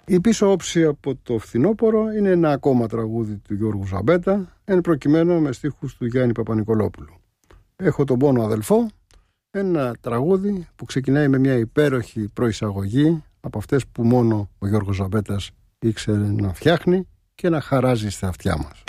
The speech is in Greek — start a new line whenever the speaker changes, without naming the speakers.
Η πίσω όψη από το φθινόπωρο είναι ένα ακόμα τραγούδι του Γιώργου Ζαμπέτα, εν προκειμένου με στίχους του Γιάννη Παπα-Νικολόπουλου. Έχω τον πόνο αδελφό, ένα τραγούδι που ξεκινάει με μια υπέροχη προεισαγωγή από αυτές που μόνο ο Γιώργος Ζαμπέτας ήξερε να φτιάχνει και να χαράζει στα αυτιά μας.